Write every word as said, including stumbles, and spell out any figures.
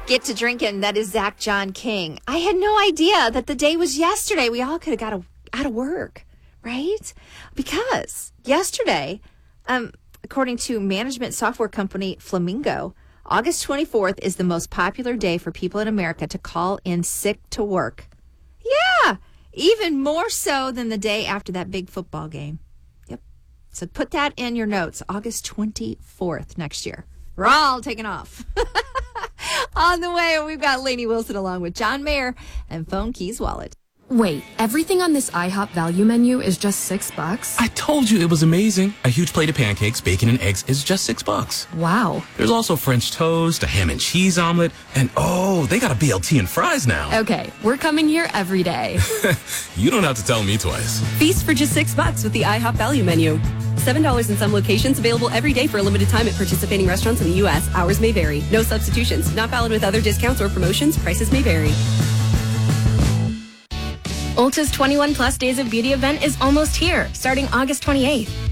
Get to drinking. That is Zach John King. I had no idea that the day was yesterday. We all could have got out of work, right? Because yesterday, um, according to management software company Flamingo, August twenty-fourth is the most popular day for people in America to call in sick to work. Yeah, even more so than the day after that big football game. Yep. So put that in your notes, August twenty-fourth next year. We're all taking off. On the way, we've got Lainey Wilson along with John Mayer and Phone Keys Wallet. Wait, everything on this IHOP value menu is just six bucks? I told you it was amazing. A huge plate of pancakes, bacon, and eggs is just six bucks. Wow. There's also French toast, a ham and cheese omelet, and oh, they got a B L T and fries now. Okay, we're coming here every day. You don't have to tell me twice. Feast for just six bucks with the IHOP value menu. seven dollars in some locations, available every day for a limited time at participating restaurants in the U S. Hours may vary. No substitutions. Not valid with other discounts or promotions. Prices may vary. Ulta's twenty-one plus Days of Beauty event is almost here, starting August twenty-eighth.